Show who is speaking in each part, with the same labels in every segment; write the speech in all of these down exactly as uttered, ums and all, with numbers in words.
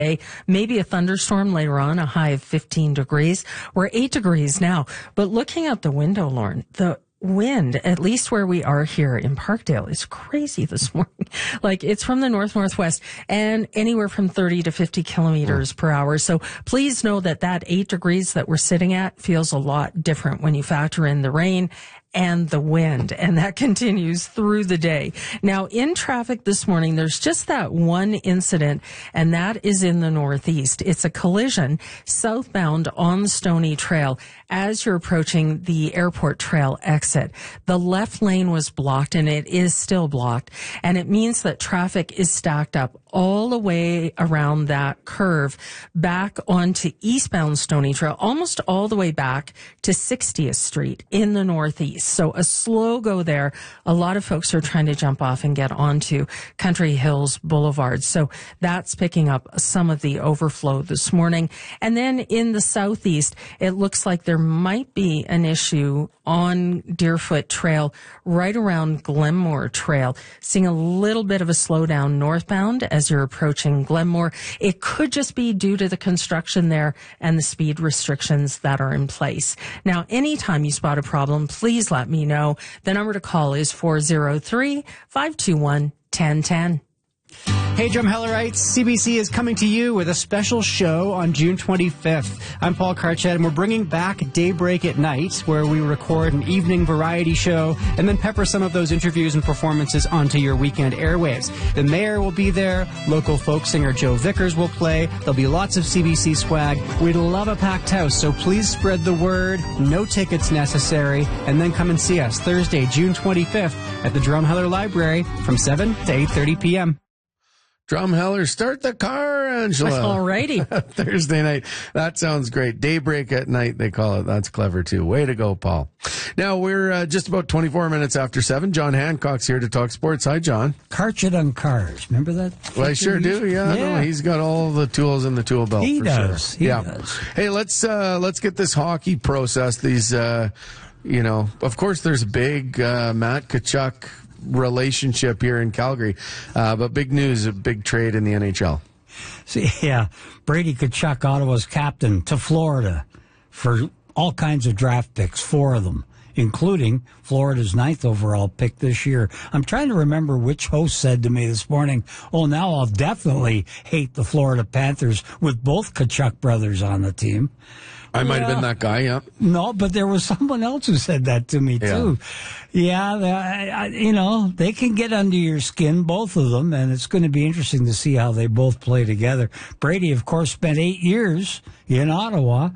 Speaker 1: Maybe a thunderstorm later on, a high of fifteen degrees. We're eight degrees now. But looking out the window, Lauren, the wind, at least where we are here in Parkdale, is crazy this morning. Like, it's from the north-northwest and anywhere from thirty to fifty kilometers mm. per hour. So please know that that eight degrees that we're sitting at feels a lot different when you factor in the rain and the wind, and that continues through the day. Now, in traffic this morning, there's just that one incident, and that is in the northeast. It's a collision southbound on the Stony Trail as you're approaching the airport trail exit. The left lane was blocked, and it is still blocked, and it means that traffic is stacked up all the way around that curve back onto eastbound Stony Trail, almost all the way back to sixtieth Street in the northeast. So a slow go there. A lot of folks are trying to jump off and get onto Country Hills Boulevard. So that's picking up some of the overflow this morning. And then in the southeast, it looks like there might be an issue on Deerfoot Trail right around Glenmore Trail. Seeing a little bit of a slowdown northbound as you're approaching Glenmore. It could just be due to the construction there and the speed restrictions that are in place. Now, anytime you spot a problem, please let me know. The number to call is four oh three, five two one, one oh one oh.
Speaker 2: Hey, Drumhellerites, C B C is coming to you with a special show on June twenty-fifth. I'm Paul Karchet, and we're bringing back Daybreak at Night, where we record an evening variety show and then pepper some of those interviews and performances onto your weekend airwaves. The mayor will be there, local folk singer Joe Vickers will play, there'll be lots of C B C swag. We'd love a packed house, so please spread the word, no tickets necessary, and then come and see us Thursday, June twenty-fifth at the Drumheller Library from seven to eight thirty p.m.
Speaker 3: Drumheller, start the car, Angela.
Speaker 1: All righty.
Speaker 3: Thursday night. That sounds great. Daybreak at night, they call it. That's clever, too. Way to go, Paul. Now, we're uh, just about twenty-four minutes after seven. John Hancock's here to talk sports. Hi, John.
Speaker 4: Karchet on cars. Remember that?
Speaker 3: Well, I sure do. Yeah, yeah. No, he's got all the tools in the tool belt.
Speaker 4: He
Speaker 3: for
Speaker 4: does.
Speaker 3: Sure.
Speaker 4: He
Speaker 3: yeah.
Speaker 4: does.
Speaker 3: Hey, let's uh, let's get this hockey process. These, uh, you know, of course, there's big uh, Matt Tkachuk relationship here in Calgary, uh, but big news, a big trade in the N H L.
Speaker 4: See, yeah, Brady Tkachuk, Ottawa's captain, to Florida for all kinds of draft picks, four of them, including Florida's ninth overall pick this year. I'm trying to remember which host said to me this morning, oh, now I'll definitely hate the Florida Panthers with both Tkachuk brothers on the team.
Speaker 3: I might
Speaker 4: yeah.
Speaker 3: have been that guy, yeah.
Speaker 4: No, but there was someone else who said that to me, too. Yeah, yeah they, you know, they can get under your skin, both of them, and it's going to be interesting to see how they both play together. Brady, of course, spent eight years in Ottawa,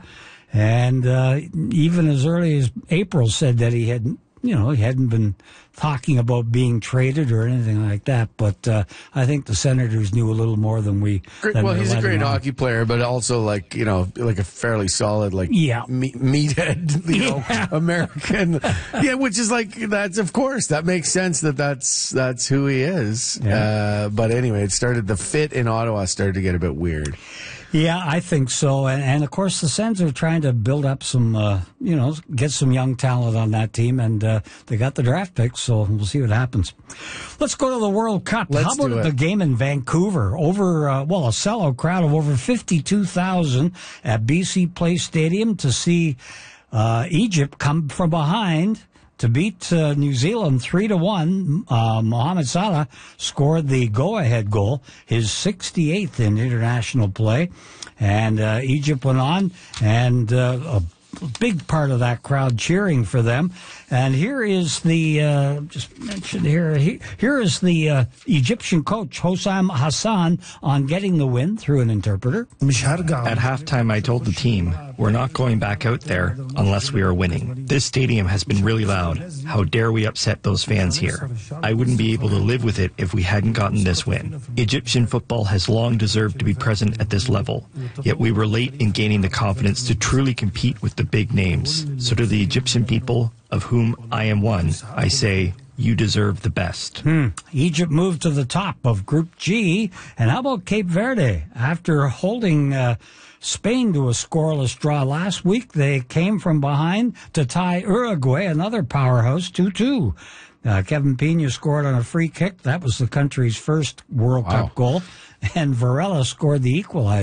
Speaker 4: and uh, even as early as April said that he hadn't, you know, he hadn't been talking about being traded or anything like that, but uh, I think the Senators knew a little more than we. Than
Speaker 3: well, he's a great
Speaker 4: on.
Speaker 3: hockey player, but also like you know, like a fairly solid, like
Speaker 4: yeah.
Speaker 3: me- meathead, you know,
Speaker 4: yeah.
Speaker 3: American. Yeah, which is like that's of course that makes sense that that's that's who he is. Yeah. Uh, but anyway, it started the fit in Ottawa started to get a bit weird.
Speaker 4: Yeah, I think so. And, and of course, the Sens are trying to build up some, uh, you know, get some young talent on that team. And uh, they got the draft picks, so we'll see what happens. Let's go to the World Cup.
Speaker 3: Let's
Speaker 4: How about
Speaker 3: do it.
Speaker 4: the game in Vancouver? Over, uh, well, a sellout crowd of over fifty-two thousand at B C Place Stadium to see uh, Egypt come from behind to beat uh, New Zealand three to one. Uh, Mohamed Salah scored the go-ahead goal, his sixty-eighth in international play, and uh, Egypt went on, and uh, a big part of that crowd cheering for them. And here is the, uh, just mentioned here, he, here is the uh, Egyptian coach, Hossam Hassan, on getting the win through an interpreter.
Speaker 5: At halftime, I told the team, we're not going back out there unless we are winning. This stadium has been really loud. How dare we upset those fans here? I wouldn't be able to live with it if we hadn't gotten this win. Egyptian football has long deserved to be present at this level, yet we were late in gaining the confidence to truly compete with the big names. So to the Egyptian people, of whom I am one, I say, you deserve the best.
Speaker 4: Hmm. Egypt moved to the top of Group G. And how about Cape Verde? After holding uh, Spain to a scoreless draw last week, they came from behind to tie Uruguay, another powerhouse, two two. Uh, Kevin Pena scored on a free kick. That was the country's first World
Speaker 3: Wow.
Speaker 4: Cup goal. And Varela scored the equalizer.